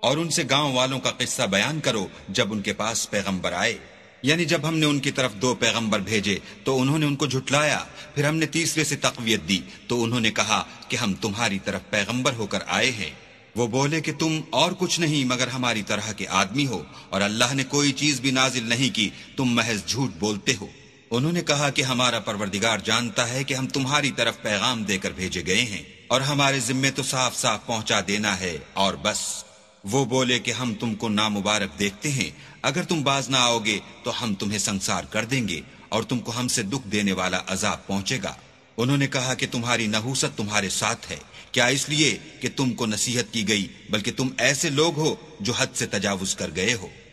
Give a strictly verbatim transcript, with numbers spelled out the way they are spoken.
और उनसे गांव वालों का किस्सा बयान करो जब उनके पास पैगंबर आए, यानी जब हमने उनकी तरफ दो पैगंबर भेजे तो उन्होंने उनको झुटलाया, फिर हमने तीसरे से तक़वियत दी तो उन्होंने कहा कि हम तुम्हारी तरफ पैगंबर होकर आए हैं। वो बोले कि तुम और कुछ नहीं मगर हमारी तरह के आदमी हो और अल्लाह ने कोई चीज भी नाजिल नहीं की, तुम महज झूठ बोलते हो। उन्होंने कहा कि हमारा परवरदिगार जानता है कि हम तुम्हारी तरफ पैगाम देकर भेजे गए हैं और हमारे जिम्मे तो साफ साफ पहुंचा देना है और बस। वो बोले कि हम तुमको नामुबारक देखते हैं, अगर तुम बाज ना आओगे तो हम तुम्हें संसार कर देंगे और तुमको हमसे दुख देने वाला अजाब पहुंचेगा। उन्होंने कहा कि तुम्हारी नहूसत तुम्हारे साथ है, क्या इसलिए कि तुमको नसीहत की गई, बल्कि तुम ऐसे लोग हो जो हद से तजावुज कर गए हो।